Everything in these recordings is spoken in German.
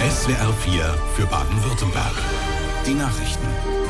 SWR 4 für Baden-Württemberg. Die Nachrichten.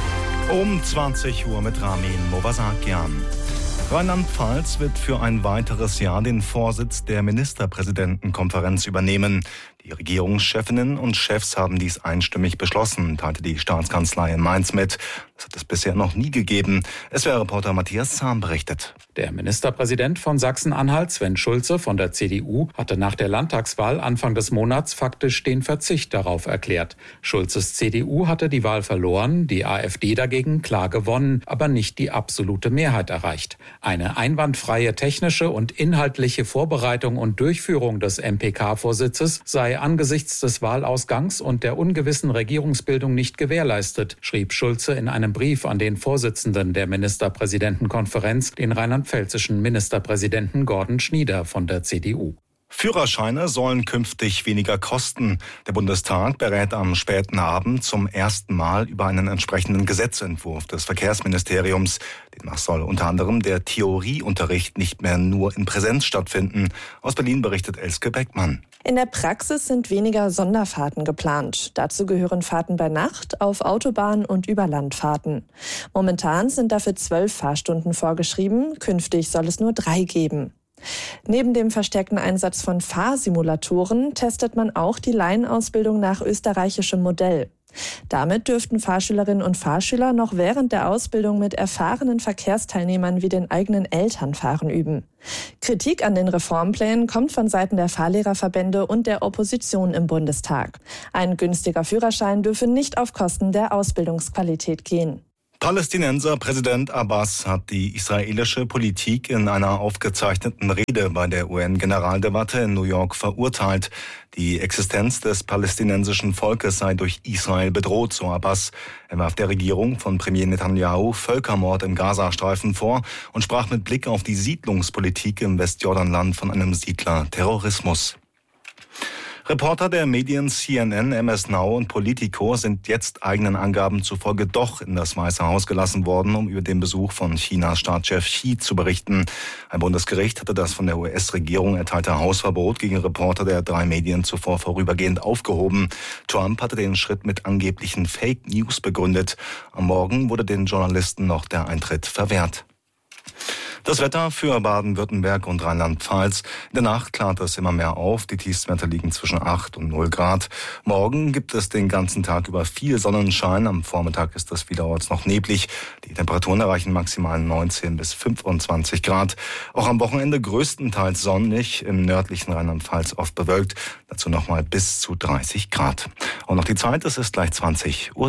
Um 20 Uhr mit Ramin Movasakian. Rheinland-Pfalz wird für ein weiteres Jahr den Vorsitz der Ministerpräsidentenkonferenz übernehmen. Die Regierungschefinnen und Chefs haben dies einstimmig beschlossen, teilte die Staatskanzlei in Mainz mit. Das hat es bisher noch nie gegeben. SWR-Reporter Matthias Zahn berichtet. Der Ministerpräsident von Sachsen-Anhalt, Sven Schulze von der CDU, hatte nach der Landtagswahl Anfang des Monats faktisch den Verzicht darauf erklärt. Schulzes CDU hatte die Wahl verloren, die AfD dagegen klar gewonnen, aber nicht die absolute Mehrheit erreicht. Eine einwandfreie technische und inhaltliche Vorbereitung und Durchführung des MPK-Vorsitzes sei angesichts des Wahlausgangs und der ungewissen Regierungsbildung nicht gewährleistet, schrieb Schulze in einem Brief an den Vorsitzenden der Ministerpräsidentenkonferenz, den rheinland-pfälzischen Ministerpräsidenten Gordon Schnieder von der CDU. Führerscheine sollen künftig weniger kosten. Der Bundestag berät am späten Abend zum ersten Mal über einen entsprechenden Gesetzentwurf des Verkehrsministeriums. Demnach soll unter anderem der Theorieunterricht nicht mehr nur in Präsenz stattfinden. Aus Berlin berichtet Elske Beckmann. In der Praxis sind weniger Sonderfahrten geplant. Dazu gehören Fahrten bei Nacht, auf Autobahn und Überlandfahrten. Momentan sind dafür 12 Fahrstunden vorgeschrieben. Künftig soll es nur 3 geben. Neben dem verstärkten Einsatz von Fahrsimulatoren testet man auch die Laienausbildung nach österreichischem Modell. Damit dürften Fahrschülerinnen und Fahrschüler noch während der Ausbildung mit erfahrenen Verkehrsteilnehmern wie den eigenen Eltern fahren üben. Kritik an den Reformplänen kommt von Seiten der Fahrlehrerverbände und der Opposition im Bundestag. Ein günstiger Führerschein dürfe nicht auf Kosten der Ausbildungsqualität gehen. Palästinenser Präsident Abbas hat die israelische Politik in einer aufgezeichneten Rede bei der UN-Generaldebatte in New York verurteilt. Die Existenz des palästinensischen Volkes sei durch Israel bedroht, so Abbas. Er warf der Regierung von Premier Netanyahu Völkermord im Gazastreifen vor und sprach mit Blick auf die Siedlungspolitik im Westjordanland von einem Siedler-Terrorismus. Reporter der Medien CNN, MS Now und Politico sind jetzt eigenen Angaben zufolge doch in das Weiße Haus gelassen worden, um über den Besuch von Chinas Staatschef Xi zu berichten. Ein Bundesgericht hatte das von der US-Regierung erteilte Hausverbot gegen Reporter der 3 Medien zuvor vorübergehend aufgehoben. Trump hatte den Schritt mit angeblichen Fake News begründet. Am Morgen wurde den Journalisten noch der Eintritt verwehrt. Das Wetter für Baden-Württemberg und Rheinland-Pfalz. In der Nacht klart es immer mehr auf. Die Tiefstwerte liegen zwischen 8 und 0 Grad. Morgen gibt es den ganzen Tag über viel Sonnenschein. Am Vormittag ist es vielerorts noch neblig. Die Temperaturen erreichen maximal 19 bis 25 Grad. Auch am Wochenende größtenteils sonnig. Im nördlichen Rheinland-Pfalz oft bewölkt. Dazu nochmal bis zu 30 Grad. Und noch die Zeit, es ist gleich 20:03 Uhr.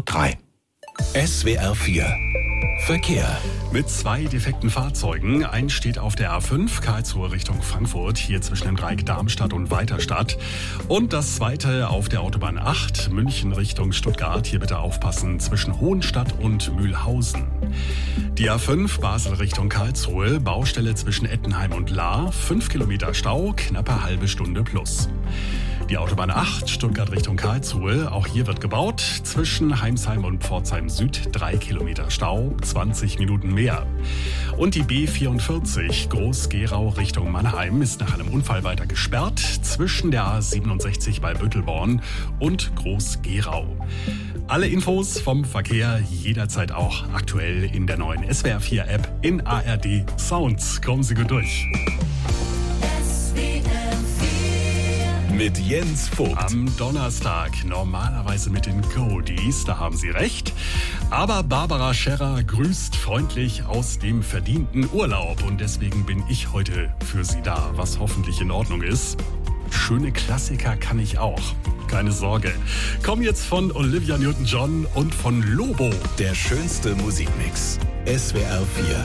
SWR 4 Verkehr. Mit 2 defekten Fahrzeugen. Eins steht auf der A5, Karlsruhe Richtung Frankfurt, hier zwischen dem Dreieck Darmstadt und Weiterstadt. Und das zweite auf der Autobahn 8, München Richtung Stuttgart. Hier bitte aufpassen, zwischen Hohenstadt und Mühlhausen. Die A5, Basel Richtung Karlsruhe, Baustelle zwischen Ettenheim und Lahr, 5 Kilometer Stau, knappe halbe Stunde plus. Die Autobahn 8, Stuttgart Richtung Karlsruhe, auch hier wird gebaut. Zwischen Heimsheim und Pforzheim Süd 3 Kilometer Stau, 20 Minuten mehr. Und die B44, Groß-Gerau Richtung Mannheim, ist nach einem Unfall weiter gesperrt. Zwischen der A67 bei Büttelborn und Groß-Gerau. Alle Infos vom Verkehr jederzeit auch aktuell in der neuen SWR 4 App in ARD Sounds. Kommen Sie gut durch. Mit Jens Vogt. Am Donnerstag, normalerweise mit den Goldies, da haben Sie recht. Aber Barbara Scherrer grüßt freundlich aus dem verdienten Urlaub. Und deswegen bin ich heute für Sie da, was hoffentlich in Ordnung ist. Schöne Klassiker kann ich auch. Keine Sorge. Kommen jetzt von Olivia Newton-John und von Lobo. Der schönste Musikmix. SWR 4